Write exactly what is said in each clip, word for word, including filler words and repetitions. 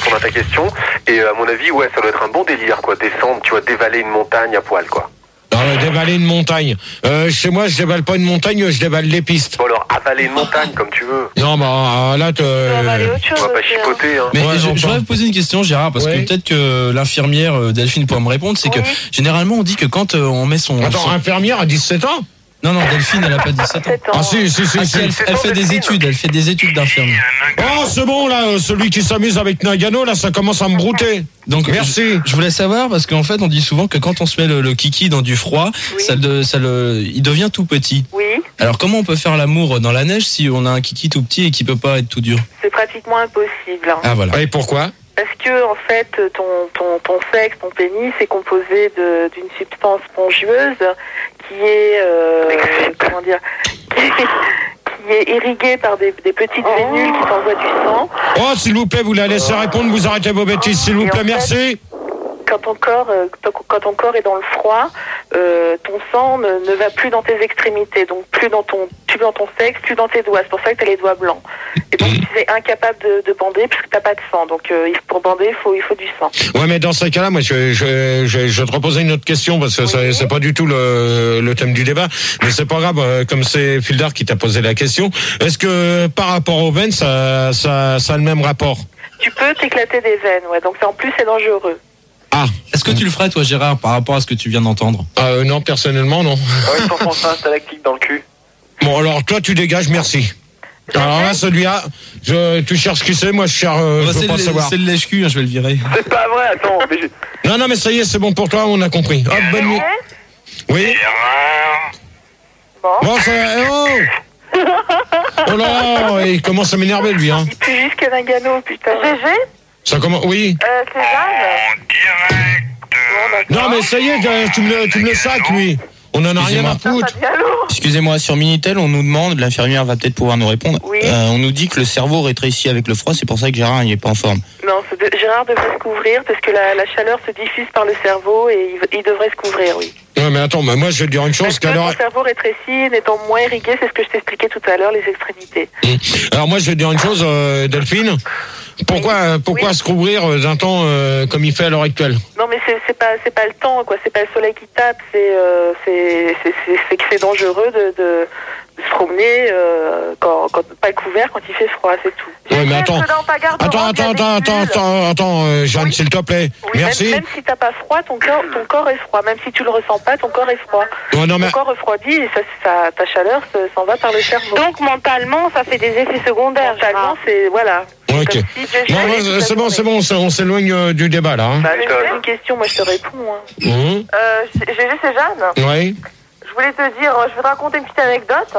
répondre à ta question. Et euh, à mon avis, ouais, ça doit être un bon délire, quoi. Descendre, tu vois, dévaler une montagne à poil, quoi. Ah ouais, dévaler une montagne. Euh, chez moi, je dévale pas une montagne, je dévale les pistes. Bon alors, avaler une montagne, comme tu veux. Non, bah là, tu... On va aller autre chose. On va pas aussi, chipoter, hein. Mais Ouais, je, non, je pas. voudrais vous poser une question, Gérard, parce Ouais. que peut-être que l'infirmière euh, Delphine pourra me répondre. C'est Oui. que généralement on dit que quand euh, on met son, Attends, son- infirmière à dix-sept ans? non non Delphine elle a pas dix-sept ans. sept ans. Ah si, si, si. Ah, si. si, elle, elle fait des études, elle fait des études d'infirmière. Oh, c'est bon, là, euh, celui qui s'amuse avec Nagano, là, ça commence à me brouter. Donc Merci. Je, je voulais savoir parce qu'en fait on dit souvent que quand on se met le, le kiki dans du froid, Oui. ça, le, ça le, il devient tout petit. Oui, Alors comment on peut faire l'amour dans la neige si on a un kiki tout petit et qui peut pas être tout dur? c'est pratiquement impossible. hein. Ah voilà. Et pourquoi? Parce que en fait, ton, ton, ton sexe, ton pénis est composé de- d'une substance spongieuse qui est euh, comment dire, qui est, qui est irriguée par des, des petites vénules qui t'envoient du sang. Oh, s'il vous plaît, vous la laissez répondre, vous arrêtez vos bêtises, s'il vous Et en plaît, fait- merci. Quand ton corps, euh, quand ton corps est dans le froid, euh, ton sang ne, ne va plus dans tes extrémités, donc plus dans ton, plus dans ton sexe, plus dans tes doigts. C'est pour ça que tu as les doigts blancs. Et donc tu es incapable de, de bander puisque t'as pas de sang. Donc euh, il- pour bander, il faut, il faut du sang. Ouais, mais dans ces cas-là, moi, je, je, je, je te reposais une autre question parce que Oui. c'est, c'est pas du tout le, le thème du débat, mais c'est pas grave. euh, Comme c'est Fildar qui t'a posé la question, est-ce que par rapport aux veines, ça, ça, ça a le même rapport? Tu peux t'éclater des veines, ouais. Donc en plus c'est dangereux. Ah, Est-ce que tu le ferais toi Gérard par rapport à ce que tu viens d'entendre? euh, non, personnellement, non. Ah ouais, sans penser un stalactite dans le cul. Bon, alors toi, tu dégages, merci. Alors là, celui-là, je, tu cherches qui c'est, moi, je cherche, euh, Bah, je veux c'est pas le, savoir. c'est le lèche-cul, hein, je vais le virer. C'est pas vrai, attends. Mais j'ai- Non, non, mais ça y est, c'est bon pour toi, on a compris. Hop, bonne nuit. Oui. Bon. Bon, ça, eh, oh. Oh là, il commence à m'énerver, lui, hein. Il pue jusqu'à Nagano, putain. G G Ça commence, oui. euh, C'est Jeanne. Non, mais ça y est, euh, tu me le, tu me le sacs, lui. On en a rien à Excusez-moi. foutre. Excusez-moi, sur Minitel, on nous demande, l'infirmière va peut-être pouvoir nous répondre, Oui. euh, on nous dit que le cerveau rétrécit avec le froid, c'est pour ça que Gérard il est pas en forme. Non, c'est de- Gérard devrait se couvrir parce que la, la chaleur se diffuse par le cerveau et il, il devrait se couvrir, oui. Ouais, mais attends, mais moi, je vais te dire une chose, Parce que qu'à l'heure... ton cerveau rétrécit, n'étant moins irrigué, c'est ce que je t'expliquais tout à l'heure, les extrémités. Alors moi, je vais te dire une chose, euh, Delphine. Pourquoi, euh, pourquoi Oui. se couvrir euh, d'un temps euh, comme il fait à l'heure actuelle? Non, mais c'est c'est pas c'est pas le temps, quoi. C'est pas le soleil qui tape. C'est euh, c'est c'est c'est c'est que c'est dangereux de, de de se promener euh, quand quand pas couvert quand il fait froid, c'est tout. Ouais, mais attends. Dans ta garde-robe, Attends, il y a attends, des attends, attends, bulles. attends, attends, euh, Jeanne, Oui. s'il te plaît. Oui, Merci. Même, même si t'as pas froid, ton corps, ton corps est froid. Même si tu le ressens pas, ton corps est froid. Ouais, non, mais... Ton corps refroidit et ça, ça, ta chaleur se- s'en va par le cerveau. Donc mentalement, ça fait des effets secondaires. Mentalement, c'est voilà. Ok. Comme si je Non, gelais ouais, toute la c'est bon, journée. c'est bon, on s- on s'éloigne euh, du débat, là. Hein. Bah, je te pose une question, moi je te réponds. Hein. Mmh. Euh, G G, c'est Jeanne. Ouais. Je voulais te dire, je vais te raconter une petite anecdote.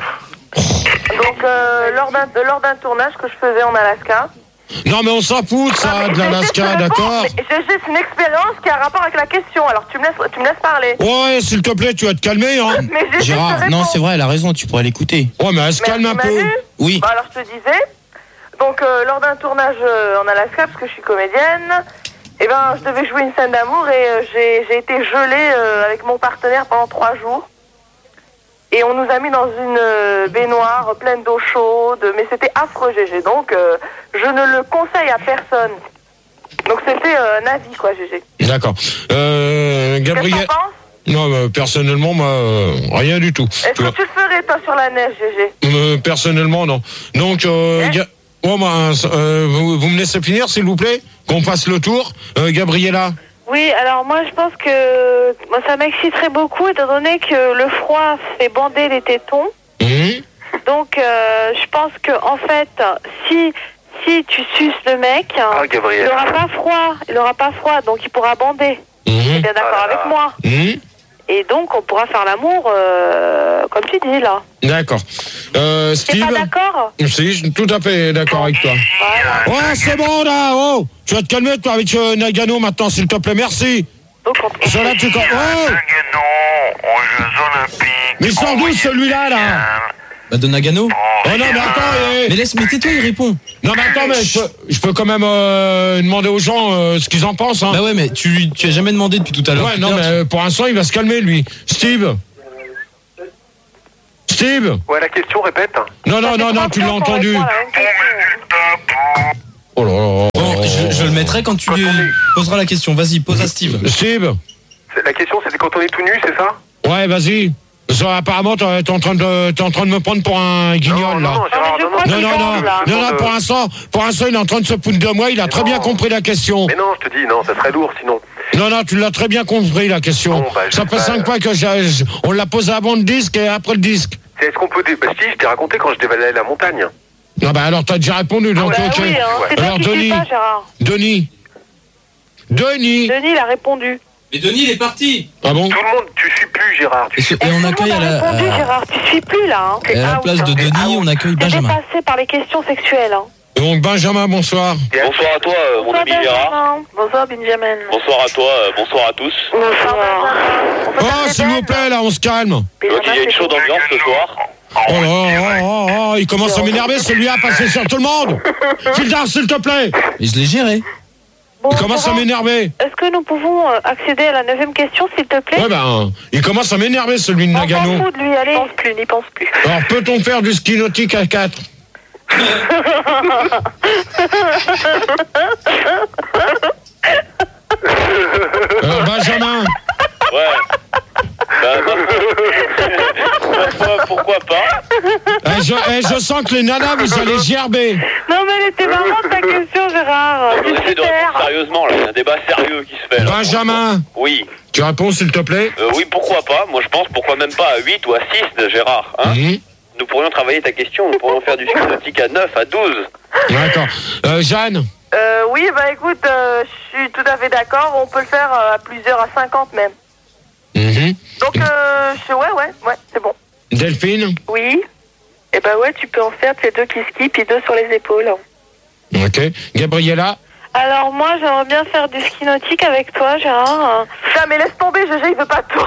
Donc, euh, lors d'un lors d'un tournage que je faisais en Alaska. Non, mais on s'en fout de ça, de l'Alaska, d'accord? G G, c'est une expérience qui a rapport avec la question. Alors, tu me laisses, tu me laisses parler. Ouais, s'il te plaît, tu vas te calmer, hein. Mais G G, je te Gérard, réponds. non, c'est vrai, elle a raison, tu pourrais l'écouter. Ouais, mais elle se Mais calme un tu m'as peu. vu Oui. Bah, alors, je te disais. Donc, euh, lors d'un tournage euh, en Alaska, parce que je suis comédienne, eh ben, je devais jouer une scène d'amour et euh, j'ai j'ai été gelée euh, avec mon partenaire pendant trois jours. Et on nous a mis dans une euh, baignoire pleine d'eau chaude, mais c'était affreux, G G. Donc, euh, je ne le conseille à personne. Donc, c'était euh, un avis, quoi, G G. D'accord. Euh, Qu'est-ce que Gabriel... t'en penses? Non, bah, personnellement, moi, euh, rien du tout. Est-ce Tu vois. que tu le ferais, toi, sur la neige, G G? Euh, personnellement, non. Donc, euh, Hein Ga- oh, bah, euh, vous, vous me laissez finir, s'il vous plaît? Qu'on fasse le tour. Euh, Gabriella? Oui, alors moi, je pense que moi, ça m'exciterait beaucoup, étant donné que le froid fait bander les tétons. Mmh. Donc, euh, je pense que en fait, si si tu suces le mec, Ah, il Gabriel. n'aura pas froid, il n'aura pas froid, donc il pourra bander. Mmh. T'es bien d'accord Ah là là. avec moi? Mmh. Et donc, on pourra faire l'amour, euh, comme tu dis là. D'accord. Euh, T'es Steve? pas d'accord? Si, je suis tout à fait d'accord avec toi. Voilà. Ouais, c'est bon, là, oh! Tu vas te calmer, toi, avec euh, Nagano, maintenant, s'il te plaît, merci. Donc, on... Sur là, tu... Oh! Nagano aux Jeux Olympiques. Mais il sort d'où, celui-là, là? Bah de Nagano. Oh non, mais attends, eh. Mais laisse, mais tais-toi, il répond. Non, mais attends, mais je peux, je peux quand même euh, demander aux gens euh, ce qu'ils en pensent, hein. Bah ouais, mais tu lui, tu as jamais demandé depuis tout à l'heure. Ouais, non, mais euh, pour l'instant, il va se calmer, lui. Steve? Steve? Ouais, la question, répète. Non, non, non, non, tu l'as entendu. Voilà, une question. Oh là là. Bon, je, je le mettrai quand tu Quand lui on est- poseras la question. Vas-y, pose à Steve. Steve. C'est- La question, c'était quand on est tout nu, c'est ça? Ouais, vas-y. Ça, apparemment, t'es t'es en train de, t'es en train de me prendre pour un guignol, Non, non, là. non, Gérard, mais je non, crois non. Non, qu'il non, non, parle, là. non, non, pour l'instant, pour l'instant, il est en train de se foutre de moi, il a Mais très non. bien compris la question. Mais non, je te dis, non, ça serait lourd sinon. Non, non, tu l'as très bien compris, la question. Bon, bah, je Ça sais fait pas. cinq fois que j'ai- je- on l'a posé avant le disque et après le disque. C'est- Est-ce qu'on peut... dé- Bah, si, je t'ai raconté quand je dévalais la montagne. Ah bah alors, t'as déjà répondu, donc Bah ok. oui, hein. C'est toi Alors, qui dis Denis, ça, Gérard. Denis, Denis. Denis, il a répondu. Mais Denis, il est parti. Ah bon? Tout le monde, tu suis plus, Gérard. Tu Et, suis... ce- et on Tout le accueille à monde a la, répondu, à- Gérard. Tu suis plus, là. Hein. et à la out, place de hein. Denis, on accueille T'es Benjamin. dépassé par les questions sexuelles. Hein. Donc, Benjamin, bonsoir. Bonsoir à toi, euh, mon Bonsoir, ami Gérard. Benjamin. Bonsoir, Benjamin. Bonsoir à toi, euh, bonsoir à tous. Bonsoir, Benjamin. Oh, s'il vous plaît, là, on se calme. Je vois qu'il y a une chaude ambiance ce soir. Oh là, oh, oh, oh, il commence à m'énerver, celui-là, à passer sur tout le monde. Fildar, s'il te plaît. Et je l'ai géré. Bon, Il commence à Gérard, m'énerver. est-ce que nous pouvons euh, accéder à la neuvième question, s'il te plaît? Ouais, ben, il commence à m'énerver, celui de On s'en Nagano. fout de lui, allez. N'y pense plus, n'y pense plus. Alors, peut-on faire du ski nautique à quatre? Alors, Benjamin, Ouais. Bah, ma foi, pourquoi pas? eh, je, eh, je sens que les nanas, vous allez gerber. Non, mais elle était marrante ta question, Gérard. On C'est essaie de répondre super. sérieusement, là. Il y a un débat sérieux qui se fait, là. Benjamin, Oui. tu réponds, s'il te plaît? Euh, oui, pourquoi pas? Moi, je pense, pourquoi même pas à huit ou à six de Gérard, hein? Mhm. Nous pourrions travailler ta question. Nous pourrions faire du ski nautique à neuf, à douze. D'accord. Euh, Jeanne, Euh, oui, bah écoute, euh, je suis tout à fait d'accord. On peut le faire euh, à plusieurs, à cinquante même. Mhm. Donc, euh, je... ouais, ouais, ouais, c'est bon. Delphine, Oui. Eh ben ouais, tu peux en faire, c'est deux qui skient, puis deux sur les épaules. ok. Gabriella, Alors moi, j'aimerais bien faire du ski nautique avec toi, Gérard. Ça, mais laisse tomber, Gégé, il veut pas de toi.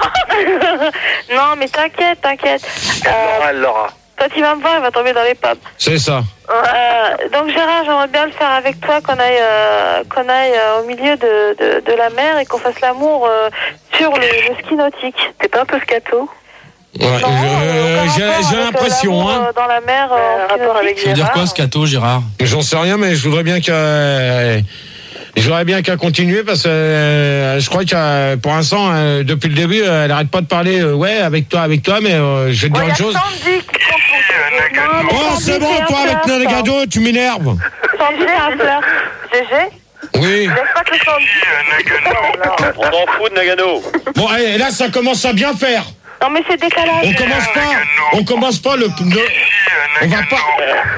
Non, mais t'inquiète, t'inquiète. Euh, Laura, Laura. quand il va me voir, il va tomber dans les pommes. c'est ça. Euh, donc Gérard, j'aimerais bien le faire avec toi, qu'on aille, euh, qu'on aille euh, au milieu de, de, de la mer et qu'on fasse l'amour euh, sur le, le ski nautique. T'es pas un peu scato? Ouais, Non, je- euh, aucun j'ai rapport j'ai avec, l'impression, euh, l'amour, hein. euh, dans la mer, euh, en ski nautique. Ça veut dire quoi, scato, Gérard? J'en sais rien, mais je voudrais bien qu'elle. Je voudrais bien qu'elle continue parce que euh, je crois que euh, pour l'instant, euh, depuis le début, euh, elle arrête pas de parler. euh, ouais, avec toi, avec toi, mais euh, je vais te dire Ouais, y une a chose. Sandy qui compte pour Non, mais Oh, Sandy, c'est bon, un toi, avec flirt. Nagado, tu m'énerves. Sandy, c'est un flirt. Gégé, Oui. laisse pas que Sandy. On s'en fout de Nagano. Bon, et là, ça commence à bien faire. Non, mais c'est décalage. On commence pas. On commence pas le. le- on va pas.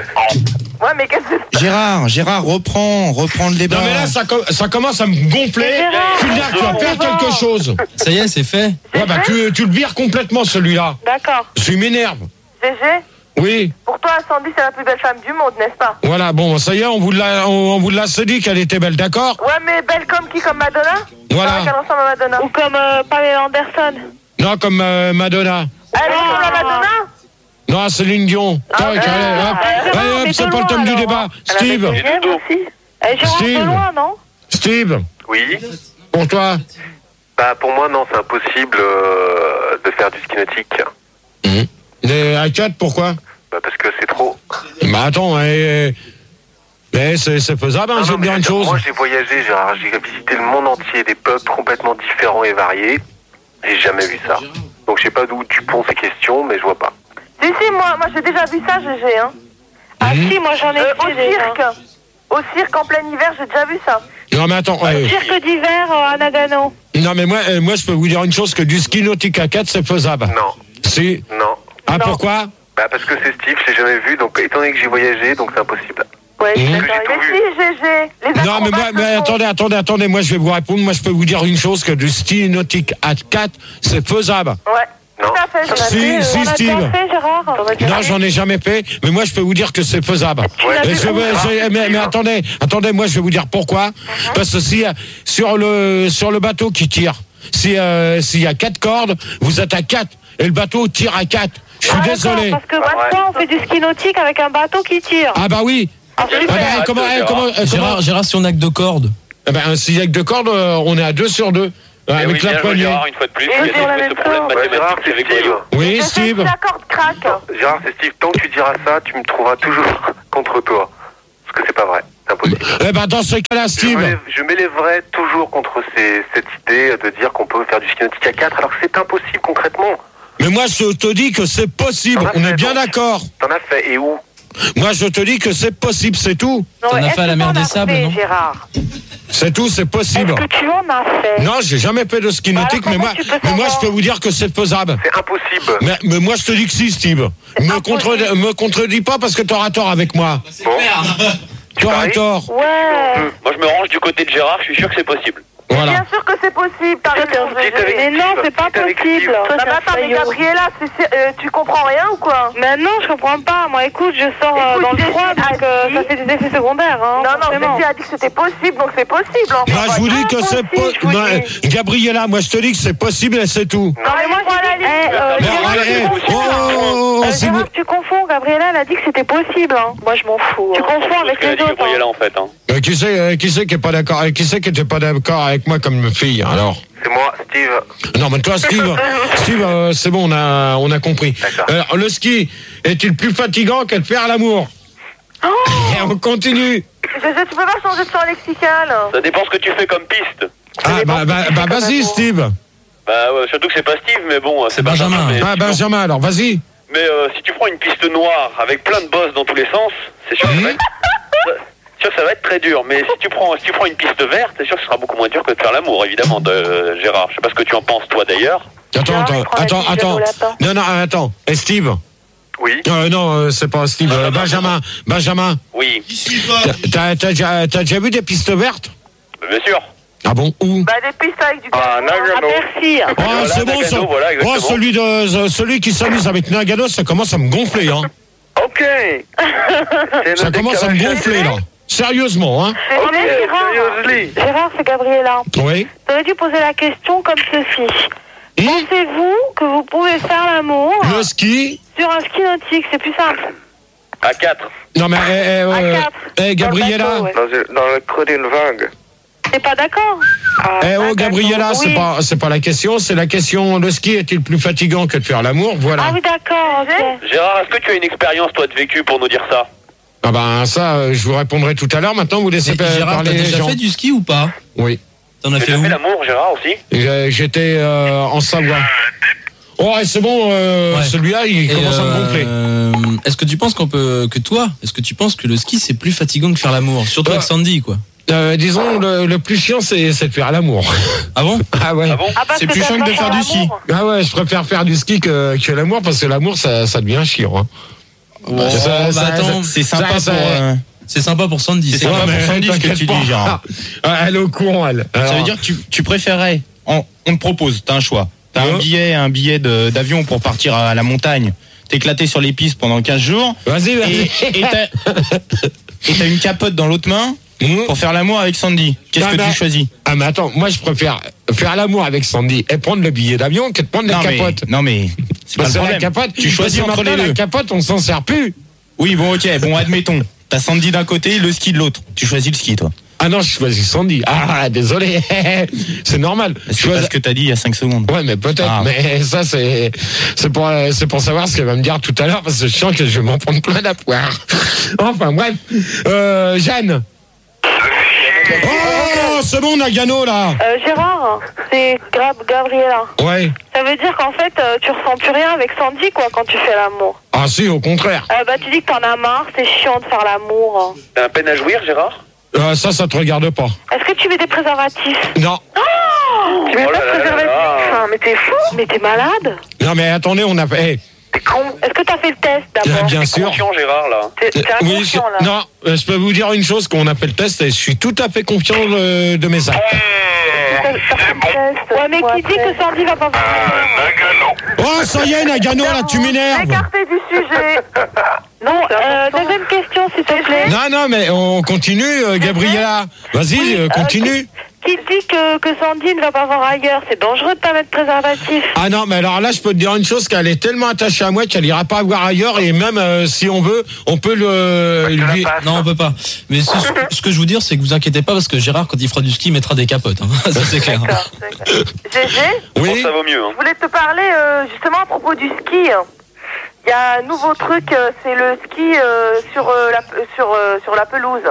Ouais, mais qu'est-ce que c'est? Gérard, Gérard, reprends, reprends le débat. Non, mais là, ça, com- ça commence à me gonfler. Gérard, Fulda, tu vas faire Gérard. quelque chose. Ça y est, c'est fait. Ouais, bah, tu, tu le vires complètement, celui-là. D'accord. Tu m'énerves. Gégé, Oui. pour toi, Sandy, c'est la plus belle femme du monde, n'est-ce pas? Voilà, bon, ça y est, on vous l'a, on, on vous l'a dit qu'elle était belle, d'accord? Ouais, mais belle comme qui? Comme Madonna? Voilà. Ah, qu'elle ressemble à Madonna. Ou comme euh, Pamela Anderson. Non, comme euh, Madonna. Elle ressemble à Madonna? Non, Céline Dion. Tac, allez, hop. Gérard, Allez, hop, mais c'est de pas le loin, thème du alors, débat. hein. Steve, Elle a Dodo. aussi. Eh, Gérard, Steve. de loin, non? Steve, Oui. pour toi. Bah, pour moi, non, c'est impossible euh, de faire du ski nautique. Les à quatre, pourquoi? Bah, parce que c'est trop. Bah attends, eh, eh, mais c'est c'est faisable, hein, Non, je vais non, te dire mais une chose. Moi, j'ai voyagé, Gérard. J'ai visité le monde entier, des peuples complètement différents et variés. J'ai jamais vu ça. Donc, je sais pas d'où tu ponds ces questions, mais je vois pas. Si, si, moi, moi j'ai déjà vu ça, Gégé, hein. Ah Mhm. si, moi j'en ai Euh, fait au déjà. cirque. Au cirque, en plein hiver, j'ai déjà vu ça. Non mais attends, eh, Cirque d'hiver euh, à Nagano. non mais moi, eh, moi je peux vous dire une chose, que du ski nautique à quatre, c'est faisable. Non, Si. non. Ah Non. pourquoi? Bah, parce que c'est Steve, je l'ai jamais vu. Donc, étant donné que j'ai voyagé, donc c'est impossible. Ouais, je suis Mhm. d'accord J'ai avec tout Mais vu. si, Gégé. Les Non mais moi, acrobates mais le font. attendez, attendez, attendez, moi je vais vous répondre. Moi je peux vous dire une chose, que du ski nautique à quatre, c'est faisable. Ouais, Non. tout à fait, On a Gégé. Si, fait, si, on a Steve. déjà fait, Gérard. Non, j'en ai jamais fait, mais moi je peux vous dire que c'est faisable. Ouais, l'as Mais, fait je où, vais- ça je- mais, mais attendez, attendez, moi je vais vous dire pourquoi. Parce que si euh, sur le sur le bateau qui tire, si euh, s'il y a quatre cordes, vous êtes à quatre et le bateau tire à quatre. Je suis Ah, d'accord, désolé. parce que Ah, ouais. maintenant on fait du ski nautique avec un bateau qui tire. Ah bah oui. Ah, Ah super. bah, comment, eh, comment, eh, comment- Gérard, Gérard, si on a que deux cordes. eh ben, s'il y a que deux cordes, euh, on est à deux sur deux. Euh, Eh avec oui, la bien joué, poignée. Gérard, une fois de plus. Et Il y a sur la ce même problème chose. Ouais, Gérard, mathématique c'est avec Steve. Voyou. Oui, Gégé, Steve. si la corde craque. Gérard, c'est Steve. Tant que tu diras ça, tu me trouveras toujours contre toi. Parce que c'est pas vrai. C'est impossible. Eh ben, dans ce cas-là, Je Steve. m'élève- Je m'élèverai toujours contre ces, cette idée de dire qu'on peut faire du ski nautique à quatre, alors que c'est impossible concrètement. Mais moi, je te dis que c'est possible. T'en as On fait, est bien donc. d'accord. T'en as fait, et où? Moi, je te dis que c'est possible, c'est tout. Non, T'en as est-ce fait à la que mer t'en des as Sables, fait, non Gérard? C'est tout, c'est possible. Est-ce que tu en as fait? Non, j'ai jamais fait de ski Bah, nautique, alors, mais moi, comment tu peux mais moi, je savoir peux vous dire que c'est faisable. C'est impossible. Mais, mais moi, je te dis que si, Steve. Me, impossible. contre, me contredis pas parce que t'auras tort avec moi. Bon. T'auras paries tort. Ouais. Moi, je me range du côté de Gérard, je suis sûr que c'est possible. Voilà. Bien sûr que c'est possible, t'as Toi, t'es raison, un Gégé. avec Mais non, Steve. c'est pas T'es avec possible. Steve. Toi, Non, t'es mais un attends, mais faillot. Gabriella, c'est- c'est- euh, tu comprends rien ou quoi? Mais non, je comprends pas. Moi, écoute, je sors euh, Écoute, dans le j'ai froid, dit donc euh, à ça qui fait des effets secondaires. Hein, Non, non, forcément. Gégé a dit que c'était possible, donc c'est possible. Enfin, Moi, je vous dis que c'est impossible, je vous possible. dis. Gabriella, moi, je te dis que c'est possible et c'est tout. Non, mais moi, j'ai dit- eh, euh, Mais Gérard, allez, tu eh, confonds, oh, là. oh, oh, Euh, si vous- Gérard, tu confonds. Gabriella, elle a dit que c'était possible. Hein. Moi, je m'en fous. Tu hein. confonds avec Ce qu'elle a les dit autres. Gabriella, Hein. en fait. Hein. Euh, qui c'est, euh, qui c'est qui est pas d'accord, euh, qui c'est qui était pas d'accord avec moi comme fille, alors? C'est moi, Steve. Non, mais toi, Steve, Steve, euh, c'est bon, on a, on a compris. D'accord. Euh, le ski est-il plus fatigant que de faire l'amour? Oh Et on continue. Gégé, tu peux pas changer de champ lexical? Ça dépend ce que tu fais comme piste. Ah, bah, bah, bah, vas-y, Steve. Bah, ouais, surtout que c'est pas Steve, mais bon, c'est Benjamin. Benjamin. mais Ah, sinon- Benjamin, alors, vas-y. Mais euh, si tu prends une piste noire avec plein de bosses dans tous les sens, c'est sûr, que ça va être- c'est sûr que ça va être très dur. Mais si tu prends, si tu prends une piste verte, c'est sûr que ce sera beaucoup moins dur que de faire l'amour, évidemment, de euh, Gérard. Je sais pas ce que tu en penses, toi, d'ailleurs. Attends, Gérard, attends, il prend la attends, tige attends. au lapin. Non, non, attends. Et Steve? Oui. Euh, non, euh, c'est pas Steve. euh, Benjamin. Benjamin. Oui, T'as, t'as, t'as déjà, t'as déjà vu des pistes vertes? bien sûr. Ah bon? Où? Bah, des pistes avec du Ah, gazon, hein. Nagano. Ah, merci. Oh, Voilà, c'est bon, Nagano, ça. voilà, Oh, exactement. celui de, euh, celui qui s'amuse avec Nagano, ça commence à me gonfler, hein. Ok. C'est Ça le commence à me décalage. gonfler, là. Sérieusement, hein. Mais Ok, Gérard, seriously. Gérard, c'est Gabriella. Oui. T'aurais dû poser la question comme ceci. Hmm Pensez-vous que vous pouvez faire l'amour Le ski. sur un ski nautique? C'est plus simple. À quatre. Non, mais, eh, eh, À euh, quatre. eh, Gabriella. Dans le bateau, ouais. Dans, dans le creux d'une vague. T'es pas d'accord? Ah, Eh, oh, ah, Gabriella, d'accord. c'est Oui. pas, c'est pas la question, c'est la question, le ski est-il plus fatigant que de faire l'amour? Voilà. Ah oui, d'accord, ok. Gérard, est-ce que tu as une expérience, toi, de vécu pour nous dire ça? Ah ben, ça, euh, je vous répondrai tout à l'heure. Maintenant, vous laissez Mais pa- Gérard, parler t'as les déjà gens. fait du ski ou pas? Oui. T'en as Tu fait as où? fait l'amour, Gérard, aussi? J'ai- J'étais euh, en Savoie. Oh, ouais, c'est bon, euh, Ouais. celui-là, il Et, commence à me gonfler. euh, Est-ce que tu penses qu'on peut que toi, est-ce que tu penses que le ski c'est plus fatigant que faire l'amour, surtout Euh, avec Sandy quoi? Euh, disons, le, le plus chiant, c'est c'est de faire l'amour. Ah bon? Ah ouais. Ah bon? Ah, parce C'est que plus t'as chiant pas que de faire du ski. l'amour. Ah ouais, je préfère faire du ski que, que l'amour, parce que l'amour, ça, ça devient chiant. Hein. Oh, ça- bah ça- attends, C'est sympa Ça, pour. ça- euh, c'est sympa pour Sandy. C'est c'est sympa vrai. pour Sandy, ce que t'inquiète tu pas. dis, Gérard. Ah, elle est au courant, elle. Ça Alors, veut dire que tu, tu préférerais. On, on te propose, t'as un choix. T'as Ouais. un billet, un billet de- d'avion pour partir à la montagne, t'éclater sur les pistes pendant quinze jours, Vas-y, et vas-y. et t'as et t'as une capote dans l'autre main Mmh. pour faire l'amour avec Sandy. Qu'est-ce Ah, que bah, tu choisis? Ah, mais attends, moi, je préfère faire l'amour avec Sandy et prendre le billet d'avion que de prendre non, la mais, capote. non mais c'est pas Parce le que la problème. capote, Tu choisis parce que entre les maintenant, deux. La capote, on s'en sert plus. Oui, bon, ok, bon, admettons. T'as Sandy d'un côté, le ski de l'autre. Tu choisis le ski, toi. Ah non, je choisis Sandy. Ah, désolé. C'est normal. C'est Je choisis- pas ce que t'as dit il y a cinq secondes. Ouais, mais peut-être. Ah. Mais ça, c'est c'est pour euh, c'est pour savoir ce qu'elle va me dire tout à l'heure, parce que je sens que je vais m'en prendre plein la poire. Enfin bref, euh, Jeanne. Oh, c'est bon, Nagano là. Euh, Gérard, c'est Gab- Gabriella. Ouais. Ça veut dire qu'en fait, euh, tu ressens plus rien avec Sandy, quoi, quand tu fais l'amour. Ah si, au contraire. Euh, bah, tu dis que t'en as marre, c'est chiant de faire l'amour. T'as un peine à jouir, Gérard? Euh, ça, ça te regarde pas. Est-ce que tu mets des préservatifs? Non. Tu mets Oh pas là de là là préservatifs? là. Enfin, mais t'es fou? Mais t'es malade? Non, mais attendez, on a fait. Eh, T'es con. Est-ce que t'as fait le test d'abord? bien sûr. Confiant, Gérard, là. T'es t'es Oui, inconscient, je- là. non, euh, je peux vous dire une chose qu'on appelle test, et je suis tout à fait confiant de, de mes actes. T'as- t'as fait le test. Ouais, mais qui dit que Sandy va pas faire? Oh, ça y est, Nagano, là, tu m'énerves. Écartez du sujet. Non, euh, deuxième question, s'il te plaît. Non, non, mais on continue, euh, Gabriella. Vas-y, Oui, euh, euh, continue. Qui dit que, que Sandy ne va pas voir ailleurs? C'est dangereux de pas mettre préservatif. Ah non, mais alors là, je peux te dire une chose, qu'elle est tellement attachée à moi qu'elle ira pas voir ailleurs, et même euh, si on veut, on peut le lui. Non, on peut pas. Mais ce, ce- ce que je vous dire, c'est que vous inquiétez pas parce que Gérard, quand il fera du ski, il mettra des capotes. Hein. Ça c'est clair. D'accord, d'accord. Gégé, Je pense Oui. que ça vaut mieux, hein. je voulais te parler euh, justement à propos du ski. Il y a un nouveau truc, euh, c'est le ski euh, sur, euh, la, sur, euh, sur la pelouse. Tu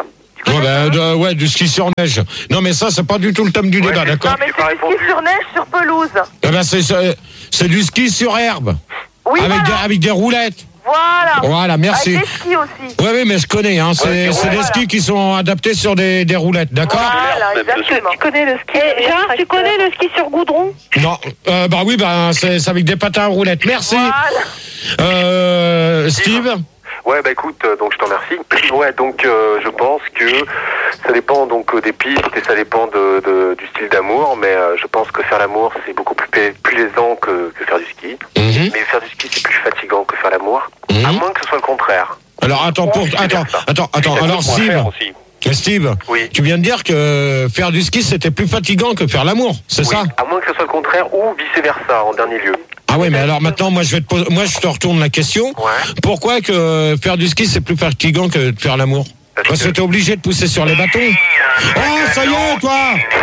Ouais, bah, de- ouais, du ski sur neige. Non, mais ça, c'est pas du tout le thème du Ouais, débat, mais- d'accord? Non, mais J'ai pas c'est du ski répondu. sur neige, sur pelouse. Eh ben, c'est, c'est, c'est du ski sur herbe. Oui, avec, des, voilà. avec des roulettes. Voilà. Voilà, merci. Avec des skis aussi. Oui, oui, mais je connais, hein. C'est, Ouais, c'est ouais, des voilà. skis qui sont adaptés sur des, des roulettes, d'accord? Voilà, Même dessus. exactement. Tu connais le ski Et Gérard, tu connais le ski sur goudron? Non, euh, bah oui, bah, c'est, c'est avec des patins à roulettes. Merci. Voilà. Euh, Steve? Ouais, bah écoute, euh, donc je t'en remercie. Ouais, donc euh, je pense que ça dépend donc euh, des pistes et ça dépend de, de- du style d'amour, mais euh, je pense que faire l'amour c'est beaucoup plus pla- plaisant que, que faire du ski. Mhm. Mais faire du ski c'est plus fatigant que faire l'amour, Mhm. à moins que ce soit le contraire. Alors, attends, pour, attends, attends, attends. Ça Alors, coûte moins Steve, cher aussi. Steve, Oui. tu viens de dire que faire du ski, c'était plus fatigant que faire l'amour, c'est Oui, ça? à moins que ce soit le contraire ou vice versa en dernier lieu. Ah oui, mais alors maintenant, moi, je vais te poser, moi, je te retourne la question. Ouais. Pourquoi que faire du ski, c'est plus fatigant que de faire l'amour? Parce Parce que que- t'es obligé de pousser sur les bâtons. Oh, ça y est, toi!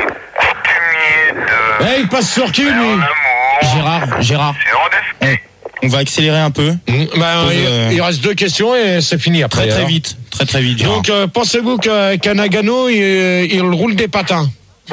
Eh, il passe sur qui, lui? Gérard, Gérard, on, on va accélérer un peu. Mmh, bah, Pose, il, euh, il reste deux questions et c'est fini après. Très très alors. vite, très très vite, Gérard. Donc, euh, pensez-vous que- qu'à Nagano, il, il roule des patins?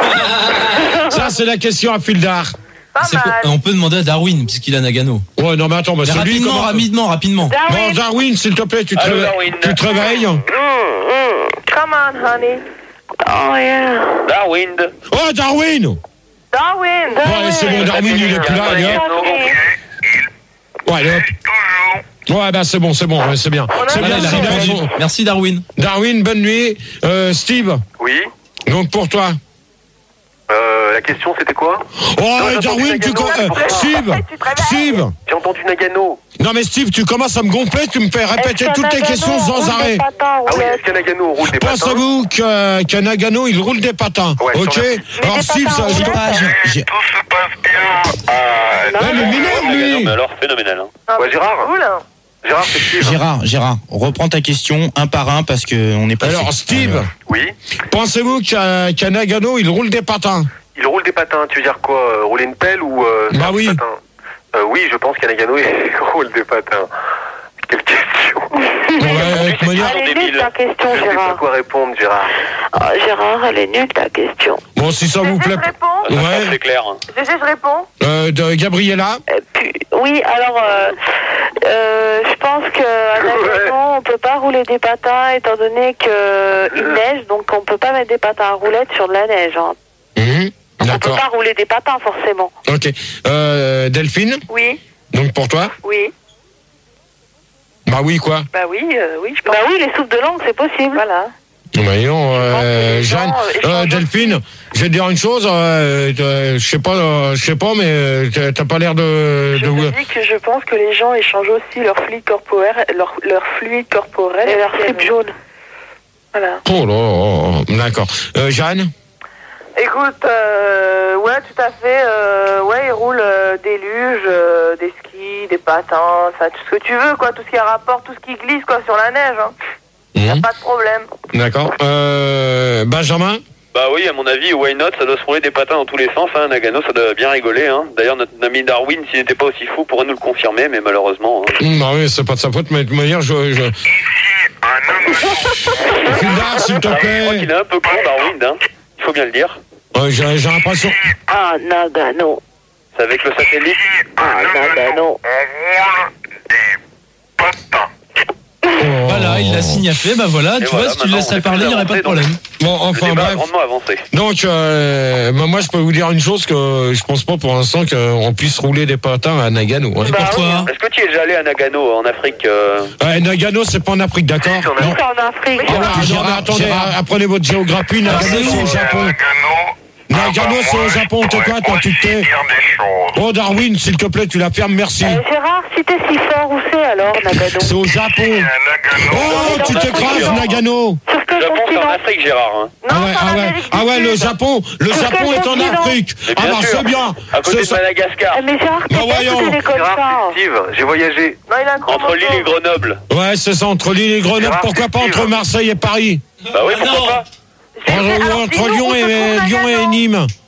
Ça, c'est la question à fil d'art. Pas C'est quoi- mal. On peut demander à Darwin, puisqu'il a Nagano. Ouais, non, mais attends, bah, Mais c'est lui, rapidement, comment- rapidement, rapidement. Bon, Darwin. Darwin, s'il te plaît, tu te, Allô, réveilles- Darwin. tu te réveilles. Mm, mm. Come on, honey. Oh, yeah. Darwin. Oh, Darwin! Darwin. Bon, allez, c'est bon, Darwin, il est plus là, allez, hop. Ouais, allez, hop. Ouais, bah, c'est bon, c'est bon, ouais, c'est bien. On a C'est bien bien, Voilà, il a c'est bien. répondu. Bon. Merci Darwin. Darwin, bonne nuit. Euh, Steve, Oui. donc pour toi. Euh, la question c'était quoi? Oh, j'ai Darwin, entendu tu Nagano, com- c'est pour euh, ça. Steve, Tu te réveilles. Steve. J'ai entendu Nagano. Non, mais Steve, tu commences à me gonfler, tu me fais répéter toutes tes questions sans arrêt. Ah oui, est-ce qu'à Nagano on roule des patins? Pensez-vous que- qu'à Nagano, il roule des patins? Ouais, Ok? sur Alors, des Steve, patins ça. en je- roulettes. Ah, Gé- Gé- Tout se passe bien. Ah, Ouais, mais m'énerve, Non, lui! mais alors, phénoménal. Hein. Non, mais Ouais, Gérard. c'est cool. Gérard, c'est Steve. Gérard, Gérard, reprends ta question un par un parce que on n'est pas. Alors, Steve, Oui. pensez-vous qu'à qu'à Nagano, il roule des patins? Il roule des patins, tu veux dire quoi? euh, Rouler une pelle ou euh, Bah faire du oui. patin? Euh, oui, je pense qu'à Nagano, il roule des patins. Quelle question. Bon, bah, de toute manière- Elle est débile. nulle ta question, Je sais pas Gérard. quoi répondre, Gérard. Oh, Gérard, elle est nulle ta question. Bon, si ça vous Gégé, plaît. je réponds. Ça, Ouais. C'est clair. Gégé, je réponds. Euh, de Gabriella. Euh, puis- oui, alors, euh, euh, je pense qu'à Nagano, on peut pas rouler des patins étant donné qu'il neige, donc on peut pas mettre des patins à roulettes sur de la neige. Hein. Mhm. On peut D'accord. pas rouler des patins, forcément. Ok. Euh, Delphine, Oui, donc pour toi? oui. Bah oui, quoi? Bah oui, euh, oui, je pense. Bah oui, les soupes de langue, c'est possible. Voilà. Voyons, euh, les gens, Jeanne, euh, euh, échangent Delphine, je vais te dire une chose, euh, euh, je sais pas, euh, je sais pas, mais euh, t'as- t'as pas l'air de, Je de- te dis que je pense que les gens échangent aussi leur fluide corporel, leur, leur fluide corporel Et leur slip jaune. Voilà. Oh là, là, d'accord. Euh, Jeanne, Écoute, euh, ouais, tout à fait. Euh, ouais, ils roulent euh, des luges, euh, des skis, des patins, enfin tout ce que tu veux, quoi. Tout ce qui a rapport, tout ce qui glisse, quoi, sur la neige. Hein. Y a Mhm. pas de problème. d'accord. Euh, Benjamin, Bah oui, à mon avis, why not? Ça doit se rouler des patins dans tous les sens. Hein. Nagano, ça doit bien rigoler. Hein. D'ailleurs, notre ami Darwin, s'il n'était pas aussi fou, pourrait nous le confirmer, mais malheureusement. Hein. Hum, bah oui, c'est pas de sa faute, mais de toute manière, je, je... Fildar, s'il te Je crois qu'il plaît. est un peu con, Darwin. Hein. Il faut bien le dire. Euh, j'ai j'ai l'impression. Ah, Nagano. C'est avec le satellite. Ah, Nagano. On roule des patins. Oh. Voilà, il l'a signifié, bah voilà, Et tu voilà, vois, si tu le maintenant, laisserais on est parler, il plus n'y aurait pas de avancé, problème. Bon, Le enfin débat a bref. grandement avancé. Donc, euh, bah, moi, je peux vous dire une chose que je pense pas pour l'instant qu'on puisse rouler des patins à Nagano. Hein. Et Bah pourquoi? Est-ce que tu es déjà allé à Nagano, en Afrique euh... Ouais, Nagano, c'est pas en Afrique, d'accord? Si, c'est en Non. C'est en Afrique. Ah ouais, non, Gérard, mais attendez, Gérard. apprenez votre géographie. Nagano, c'est au Japon. Nagano, c'est au Japon. T'es quoi, toi, tu te tais? Oh, Darwin, s'il te plaît, tu la fermes, merci. Euh, Gérard, si t'es si fort, où c'est alors, Nagano? C'est au Japon. Oh, tu t'écrases, Nagano. Sur quel Japon, c'est en continent? Afrique, Gérard. Hein. Ah Non, ouais, c'est en ah ouais, Amérique du ah ouais, le Sud. Japon, le Sur Japon quel est en continent? Afrique. Mais Ah bien bah sûr. c'est bien. À côté C'est de ça. Madagascar. Eh, Mais Gérard, t'es Bah pas voyons. écouté l'école Gérard, ça. c'est Steve. J'ai voyagé. Non, il a un Entre Lille et chromosome. Grenoble. Ouais, c'est ça, entre Lille et Grenoble, Gérard, pourquoi pas c'est entre sûr. Marseille et Paris? Bah oui, pourquoi non. pas? J'ai fait- alors, Entre dis-nous Lyon où se et trouve Lyon et Nagano. Nîmes. Il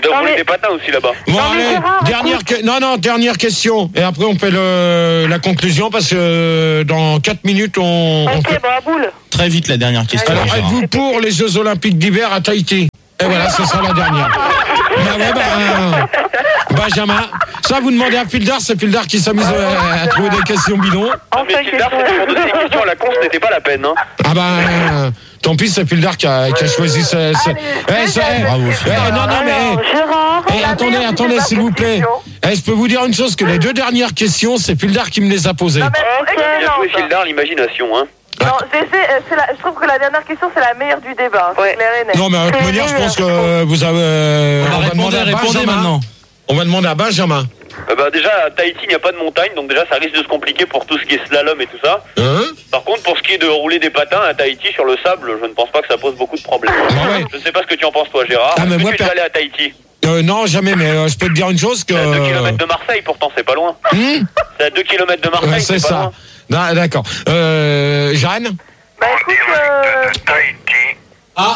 doivent Non, rouler mais- des patins aussi là-bas. Bon, Non, mais allez, Gérard, dernière que... non, non, dernière question. Et après, on fait le... la conclusion parce que euh, dans quatre minutes, on. on Ok, fait- bon, à boule. Très vite la dernière question. Alors, Gérard. êtes-vous pour les Jeux Olympiques d'hiver à Tahiti? Et voilà, ce sera la dernière. Bah ouais, bah, euh, Benjamin, ça vous demandez à Fildar, c'est Fildar qui s'amuse à, à trouver des questions bidons. Ah, mais Enfin, Fildar, c'était pour donner des questions à la con, ce n'était pas la peine. Hein. Ah bah, euh, tant pis, c'est Fildar qui a, qui a choisi ce... ce- Eh, ça, eh, Bravo, eh, Fildar. non, non, mais... Alors, Gérard, eh, la attendez, meilleure attendez, des s'il vous plaît. questions. Eh, je peux vous dire une chose, que les deux dernières questions, c'est Fildar qui me les a posées. Non, mais Ok, Bien joué, non, Fildar, l'imagination. Hein. non, c'est- c'est- c'est la- je trouve que la dernière question, c'est la meilleure du débat. C'est Ouais. clair et net. Non, mais à toute C'est manière, je nul. pense que vous avez... euh, On va répondre, demander à répondez Benjamin. maintenant. On va demander à Benjamin. Euh, bah, déjà, à Tahiti, il n'y a pas de montagne, donc déjà, ça risque de se compliquer pour tout ce qui est slalom et tout ça. Hein? Par contre, pour ce qui est de rouler des patins à Tahiti sur le sable, je ne pense pas que ça pose beaucoup de problèmes. Ah ouais. Je ne sais pas ce que tu en penses, toi, Gérard. Ah, mais Est-ce que moi, tu es per- allé à Tahiti? Euh, non, jamais, mais euh, je peux te dire une chose que... C'est à deux kilomètres de Marseille, pourtant, c'est pas loin. Hmm? C'est à deux kilomètres de Marseille, Ouais, c'est c'est pas ça. loin. Non, d'accord. Euh, Jeanne? Bah écoute, euh, De Tahiti. Ah.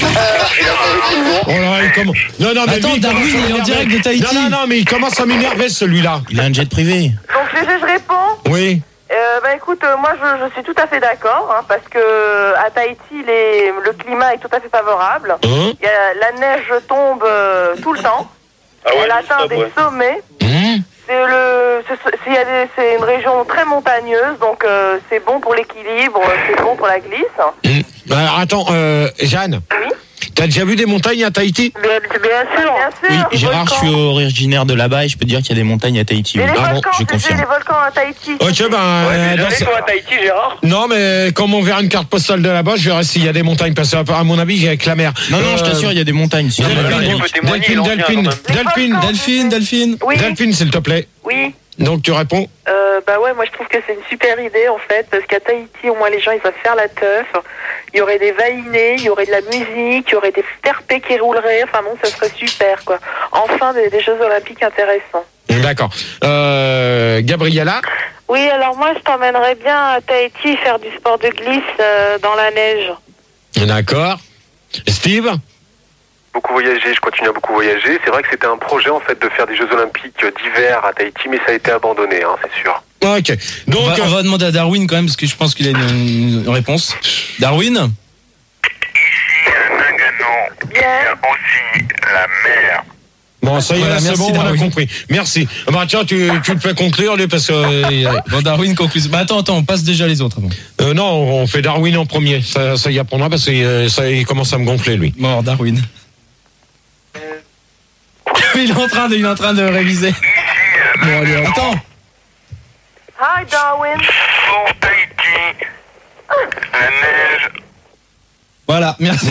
Oh là, il commence... Non, non, mais Attends, lui, il Darwin, commence à il est en m'énerver. direct de Tahiti. Non, non, non, mais il commence à m'énerver, celui-là. Il a un jet privé. donc je, je réponds. Oui. Euh, bah écoute, euh, moi je, je suis tout à fait d'accord, hein, parce que à Tahiti, les, le climat est tout à fait favorable. Hein? Il y a, la neige tombe euh, tout le temps. Ah ouais, Elle atteint stop, des ouais. sommets. Hum? C'est le, c'est, c'est- il y a des- c'est une région très montagneuse, donc euh, c'est bon pour l'équilibre, c'est bon pour la glisse. Hum. Alors, attends, euh, Jeanne. Oui. T'as déjà vu des montagnes à Tahiti? bien, bien sûr. Bien Oui, sûr. Gérard, je suis originaire de là-bas et je peux te dire qu'il y a des montagnes à Tahiti. Et oui. les Ah bon, volcans, je tu sais, confirme. les volcans à Tahiti. Ok, ben... Ouais, euh, t'es dans allé, ce- toi, à Tahiti, Gérard? Non, mais comme on verra une carte postale de là-bas, je verrai s'il y a des montagnes, parce que à mon avis, il y a que la mer. Non, non, je Euh, t'assure, il y a des montagnes. Si Non, tu mais veux. là, Delphine, tu peux témoigner, Delphine, l'ancien, Delphine, quand même. Les Delphine, volcans. Delphine, Delphine. Oui, Delphine, s'il te plaît. oui. Donc, tu réponds? Euh, bah ouais, moi je trouve que c'est une super idée en fait, parce qu'à Tahiti, au moins les gens ils savent faire la teuf. Il y aurait des vainés, il y aurait de la musique, il y aurait des terpés qui rouleraient. Enfin bon, ça serait super quoi. Enfin des, des Jeux Olympiques intéressants. D'accord. Euh, Gabriella? Oui, alors moi je t'emmènerais bien à Tahiti faire du sport de glisse euh, dans la neige. D'accord. Steve? Beaucoup voyagé, je continue à beaucoup voyager. C'est vrai que c'était un projet en fait de faire des Jeux Olympiques d'hiver à Tahiti, mais ça a été abandonné, hein, c'est sûr. Ok. On Donc, va, on va demander à Darwin quand même, parce que je pense qu'il a une, une réponse. Darwin? Ici, à Nagano, il y a aussi la mer. bon, ça y est, Voilà, c'est merci, bon, on a Darwin. compris. Merci. Bah, tiens, tu, tu le fais conclure, lui, parce que... euh, Bon, Darwin conclut. Bah attends, attends, on passe déjà les autres avant. euh, non, on fait Darwin en premier. Ça, ça y apprendra, parce que euh, ça, il commence à me gonfler, lui. Mort, Darwin. il est en train de, il est en train de réviser. Bon, allez, attends. Hi Darwin. Pour Tahiti, la neige. Voilà, merci.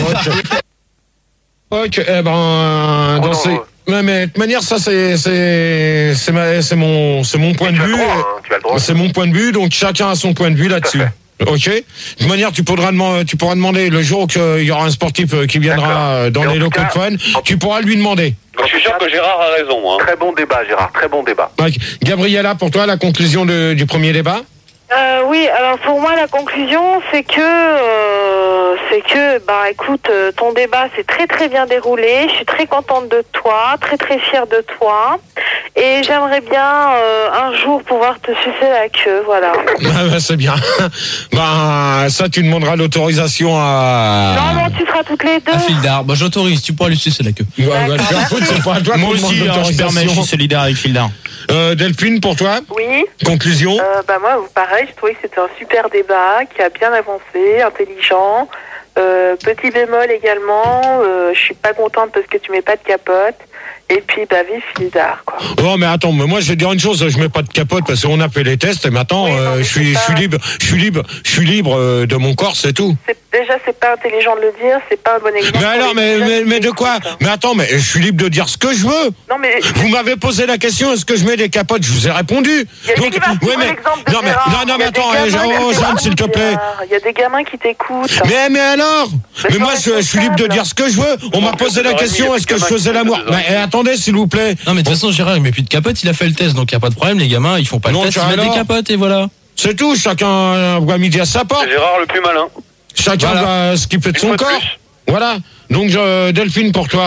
Ok, eh ben, dans non, ces... euh. Ouais, mais de toute manière, ça, c'est, c'est, c'est, ma- c'est mon, c'est mon point de Tu as le vue. droit, hein, tu as le droit. C'est mon point de vue, donc chacun a son point de vue là-dessus. Ok. De toute manière, tu pourras demander, tu pourras demander le jour qu'il y aura un sportif euh, qui viendra D'accord. euh, dans Et en les tout locaux cas, de fun, en- tu pourras lui demander. Donc, je suis sûr que Gérard a raison. Hein. Très bon débat, Gérard, très bon débat. Ok. Gabriella, pour toi, la conclusion de- du premier débat? Euh, oui, alors pour moi la conclusion c'est que euh, c'est que bah écoute euh, ton débat s'est très très bien déroulé, je suis très contente de toi, très très fière de toi et j'aimerais bien euh, un jour pouvoir te sucer la queue, voilà. Ah, bah, c'est bien. Ben, ça, tu demanderas l'autorisation à... Non non, tu seras toutes les deux. À Fildar. Bah j'autorise, tu pourras lui sucer la queue. Ouais, bah, D'accord, je vais en foutre, c'est pas à toi Moi qu'on demande aussi, hein, je permets, je l'autorisation. suis solidaire avec Fildar. Euh, Delphine, pour toi, Oui, conclusion? euh, bah moi pareil, je trouvais que c'était un super débat qui a bien avancé, intelligent. Euh, petit bémol également, euh, je suis pas contente parce que tu mets pas de capote. Et puis, bah, vive Fildar, quoi. Oh, mais attends, mais moi, je vais te dire une chose, je mets pas de capote parce qu'on a fait les tests et maintenant, Oui, non, euh, mais je suis, c'est je suis pas- libre, je suis libre, je suis libre euh, de mon corps, c'est tout. C'est, déjà, c'est pas intelligent de le dire, c'est pas un bon exemple. Mais pour alors, les mais, jeunes mais, qui mais de quoi? écoutent. Mais attends, mais je suis libre de dire ce que je veux. Non, mais Vous m'avez posé la question, est-ce que je mets des capotes? Je vous ai répondu. il y a qui va oui, suivre mais, l'exemple de non, mais, Gérard. non, non, Il y mais a des attends, gamins eh, qui oh, Jeanne, t'écoutent, s'il te plaît. Gérard. Il y a des gamins qui t'écoutent. Mais, mais alors? Mais Mais sois moi, je, je suis libre de dire ce que je veux. On m'a posé la question, est-ce que je faisais l'amour? Mais eh, attendez, s'il vous plaît. Non mais de toute façon Gérard il met plus de capote, il a fait le test donc il y a pas de problème, les gamins ils font pas Non, le test, tu ils mettent alors des capotes et voilà. C'est tout, chacun voit midi à sa porte. C'est Gérard le plus malin. Chacun Voilà. voit ce qu'il fait de Une son fois de corps. plus. Voilà. Donc, je- Delphine, pour toi.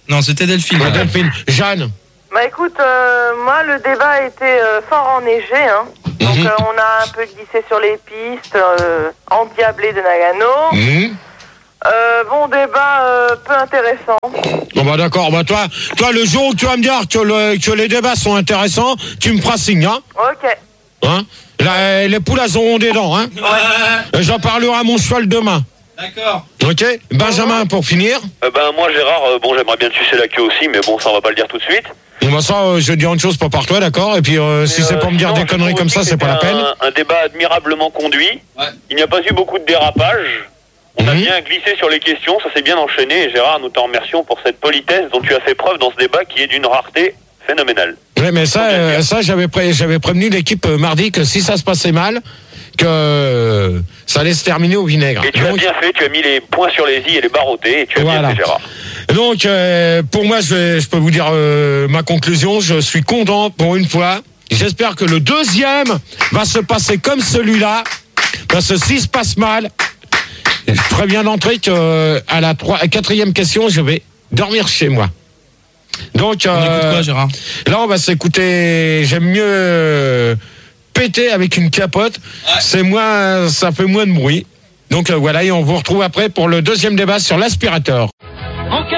Non, c'était Delphine. Ouais, Delphine. Jeanne. Bah écoute, euh, moi le débat a été euh, fort enneigé, hein. Donc Mhm. euh, on a un peu glissé sur les pistes, euh, endiablé de Nagano. Mmh. Euh, bon débat euh, peu intéressant. Bon bah d'accord, bah toi, toi le jour où tu vas me dire que, le, que les débats sont intéressants, tu me feras signe, hein, Ok. hein. La- les poules elles auront des dents, hein. Ouais. J'en parlerai à mon cheval demain. D'accord. Ok. Benjamin pour finir. Euh, ben moi Gérard, euh, bon j'aimerais bien te sucer la queue aussi, mais bon ça on va pas le dire tout de suite. Bon bah ça, euh, je dis une chose pas par toi, d'accord. Et puis euh, si Mais, c'est euh, pour me dire sinon, des je conneries trouve comme aussi ça, que c'est pas la c'était peine. Un, un débat admirablement conduit. Ouais. Il n'y a pas eu beaucoup de dérapage. On a Mhm. bien glissé sur les questions, ça s'est bien enchaîné. Et Gérard, nous t'en remercions pour cette politesse dont tu as fait preuve dans ce débat qui est d'une rareté phénoménale. Ouais, mais ça, euh, ça j'avais pré- j'avais prévenu l'équipe euh, mardi que si ça se passait mal, que euh, ça allait se terminer au vinaigre. Et tu as Donc, bien fait, tu as mis les points sur les i et les barres au t, et tu as Voilà. bien fait Gérard. donc euh, pour moi, je, vais- je peux vous dire euh, ma conclusion. Je suis content pour une fois. J'espère que le deuxième va se passer comme celui-là, parce que s'il se passe mal, je préviens d'entrée que euh, à la trois, à quatrième question, je vais dormir chez moi. Donc, On écoute euh, quoi, Gérard? là, on va s'écouter. J'aime mieux euh, péter avec une capote. C'est moins, ça fait moins de bruit. Donc euh, voilà, et on vous retrouve après pour le deuxième débat sur l'aspirateur.